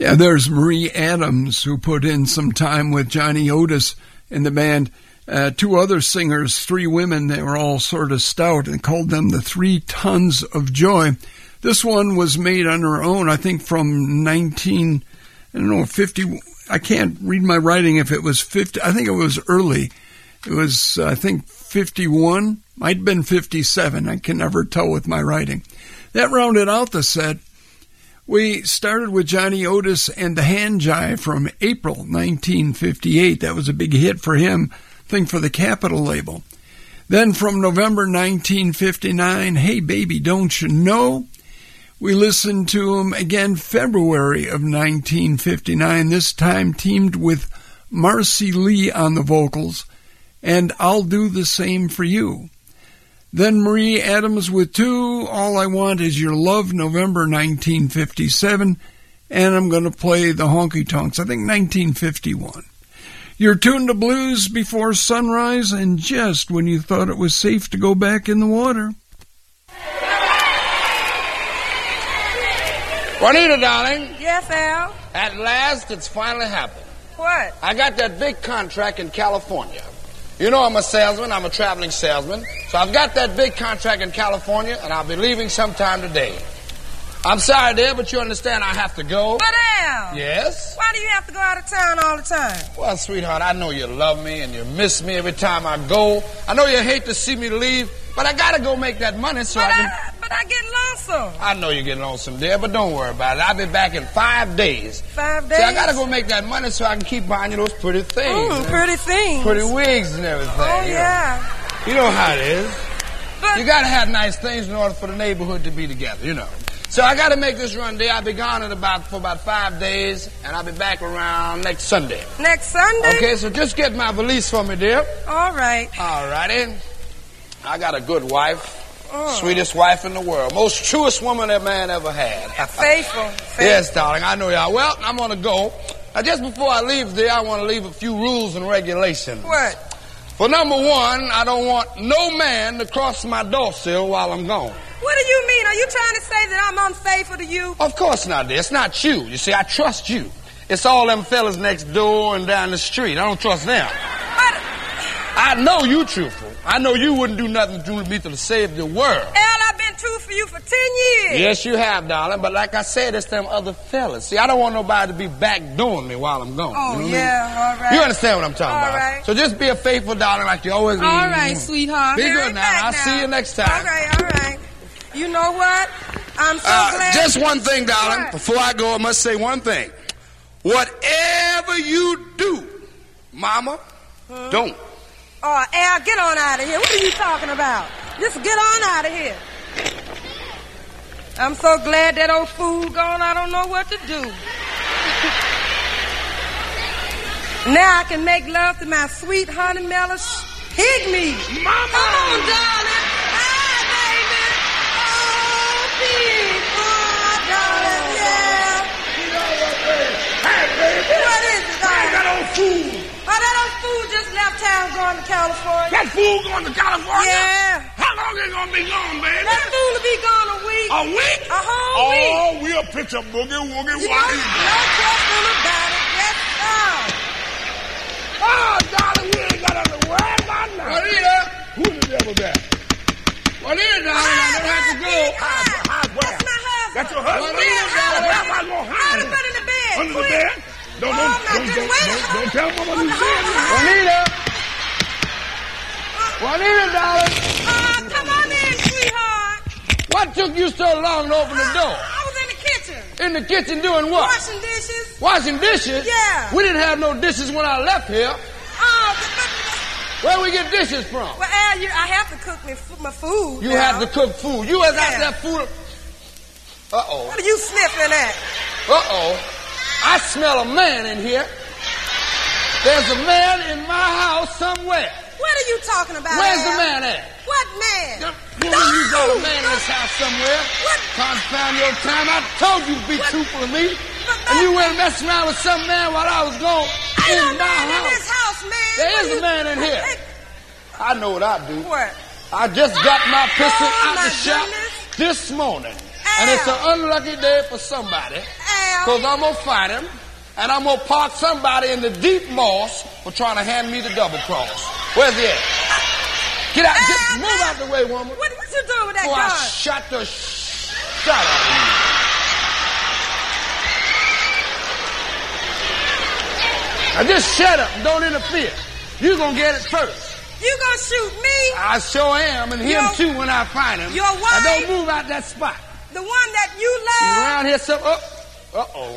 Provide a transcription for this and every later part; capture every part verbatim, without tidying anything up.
Yeah, there's Marie Adams, who put in some time with Johnny Otis in the band. Uh, two other singers, three women, they were all sort of stout and called them the Three Tons of Joy. This one was made on her own, I think from nineteen, I don't know, fifty. I can't read my writing if it was fifty. I think it was early. It was, I think, fifty-one. Might have been fifty-seven. I can never tell with my writing. That rounded out the set. We started with Johnny Otis and the Hand Jive from April nineteen fifty-eight. That was a big hit for him, I think for the Capitol label. Then from November nineteen fifty-nine, Hey Baby, Don't You Know? We listened to him again February of nineteen fifty-nine, this time teamed with Marcy Lee on the vocals, and I'll Do the Same for You. Then Marie Adams with two, All I Want Is Your Love, November nineteen fifty-seven, and I'm going to play the Honky Tonks, I think nineteen fifty-one. You're tuned to Blues Before Sunrise, and just when you thought it was safe to go back in the water. Juanita, darling. Yes, Al? At last, it's finally happened. What? I got that big contract in California. You know I'm a salesman. I'm a traveling salesman. So I've got that big contract in California, and I'll be leaving sometime today. I'm sorry, dear, but you understand I have to go. But, Al. Yes? Why do you have to go out of town all the time? Well, sweetheart, I know you love me and you miss me every time I go. I know you hate to see me leave, but I got to go make that money so but I can... I, but I get lonesome. I know you get lonesome, dear, but don't worry about it. I'll be back in five days. Five days? See, I got to go make that money so I can keep buying you those pretty things. Mm, pretty things. Pretty wigs and everything. Oh, you yeah. know. You know how it is. But you got to have nice things in order for the neighborhood to be together, you know. So I got to make this run, dear. I'll be gone in about for about five days, and I'll be back around next Sunday. Next Sunday? Okay, so just get my valise for me, dear. All right. All righty. I got a good wife. Oh. Sweetest wife in the world. Most truest woman that man ever had. Faithful. Faithful. Yes, darling, I know you are. Well, I'm going to go. Now, just before I leave, dear, I want to leave a few rules and regulations. What? For number one, I don't want no man to cross my doorsill while I'm gone. What do you mean? Are you trying to say that I'm unfaithful to you? Of course not, dear. It's not you. You see, I trust you. It's all them fellas next door and down the street. I don't trust them. But I know you truthful. I know you wouldn't do nothing to me to save the world. Al, I've been true for you for ten years. Yes, you have, darling. But like I said, it's them other fellas. See, I don't want nobody to be backdooring me while I'm gone. Oh, you know yeah, I mean? all right. You understand what I'm talking all about. Right. So just be a faithful darling like you always All mm-hmm. right, sweetheart. Be Hurry good now. back I'll now. see you next time. All right, all right. You know what? I'm so uh, glad. Just one thing, darling. What? Before I go, I must say one thing. Whatever you do, Mama, hmm? don't. Oh, Al, get on out of here. What are you talking about? Just get on out of here. I'm so glad that old fool gone. I don't know what to do. Now I can make love to my sweet honey melon pygmy. Mama! Come on, darling. Hi, baby. Oh, pig. Oh, darling, yeah. You know what, baby? Hey, baby. What is it, darling? That old fool. Oh, that old fool just left town going to California. That fool going to California? Yeah. How long is he going to be gone, baby? That fool will be gone a week. A week? A whole oh, week. Oh, we'll pitch a boogie-woogie. You know, no question about it. Yes, sir. Oh, darling, we ain't got nothing to worry about now. Juanita. Who the devil that? Juanita, darling, I don't have to go. Hi. How's where? That's my husband. That's your husband? Juanita, darling. Where am I going to I'll hide? put in the bed. Under the Quick. bed? Don't, don't, Oh, don't, now, don't, just don't, wait. don't, don't tell Mama Hold you on, said hold on. Juanita. Juanita, darling. Uh, come on in, sweetheart. What took you so long to open the door? I was in the kitchen. In the kitchen doing what? Washing dishes. Washing dishes? Yeah. We didn't have no dishes when I left here. Oh, but, but, Where we get dishes from? well, Al, you, I have to cook me f- my food. You now. have to cook food. You was Yeah. out there food. Uh-oh. What are you sniffing at? Uh-oh. I smell a man in here. There's a man in my house somewhere. What are you talking about, Where's Al? the man at? What man? The woman, you got a man in this house somewhere. What? Confound your time. I told you to be What? truthful to me. But And you that- went messing around with some man while I was gone Ain't in no my man in house. this house, man. There What is you- a man in here. Hey, I know what I do. What? I just got my pistol Oh, out my the shop goodness. this morning. And it's an unlucky day for somebody. Al, Because I'm going to fight him, and I'm going to park somebody in the deep moss for trying to hand me the double cross. Where's he at? Get out. Get, Uh, move out the way, woman. What, what you doing with that Before I gun? shot the shot out of you. Now just shut up and don't interfere. You gonna get it first. You gonna shoot me? I sure am, and him Your- too when I find him. your Now wife? don't move out that spot. The one that you You love? around here some uh uh-oh.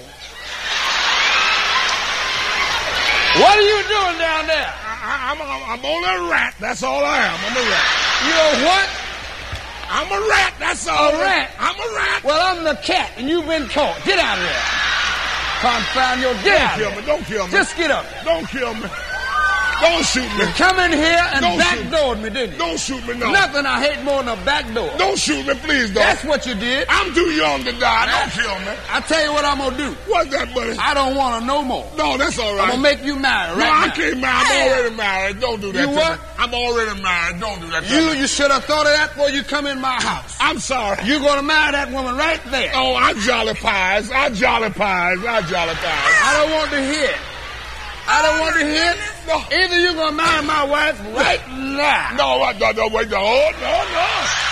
What are you doing down there? I, I'm, I'm, I'm only a rat. That's all I am. I'm a rat. You're what? I'm a rat. That's all. A rat? I'm a rat. Well, I'm the cat, and you've been caught. Get out of there. Confound your get out Don't of kill me. there. Don't kill me. Just get up. Don't kill me. Don't shoot me. You come in here and Don't shoot. backdoored me, didn't you? Don't shoot me, no. Nothing I hate more than a back door. Don't shoot me, please, don't. That's what you did. I'm too young to die. Don't kill me. I tell you what I'm gonna do. What's that, buddy? I don't want to no more. No, that's all I'm right. gonna make you married no, right I now. can't marry. I'm Hey. already married. Don't do that You to what? me. I'm already married. Don't do that to You me. you should have thought of that before you come in my house. I'm sorry. You're gonna marry that woman right there. Oh, I jolly pies. I jolly pies. I jolly pies. I don't want to hear it. I don't want to hear it. No. Either you're gonna marry my wife right now. No, I- no, no, wait, no, oh, no, no.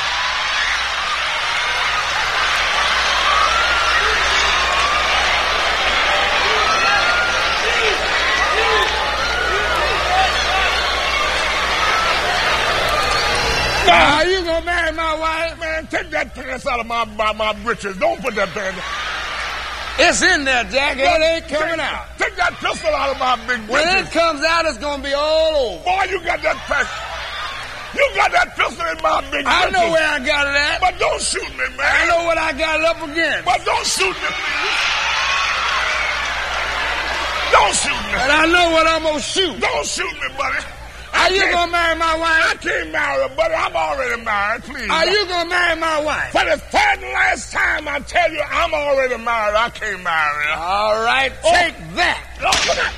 Now, are you gonna marry my wife? Man, take that pants out of my, my, my britches. Don't put that pants. It's in there, Jack. It ain't coming take, out. Take that pistol out of my big When britches. it comes out, it's gonna be all over. Boy, you got that pack. You got that pistol in my big I britches. know where I got it at. But don't shoot me, man. I know what I got it up against. But don't shoot me, please. Don't shoot me. And I know what I'm gonna shoot. Don't shoot me, buddy. Are you can't- gonna marry my I wife? can't marry her, buddy. I'm already married, please. Are you gonna marry my wife? For the third and last time, I tell you, I'm already married. I can't marry her. All right, take that. Oh, look at-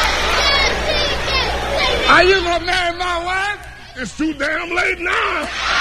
Are you gonna marry my wife? It's too damn late now.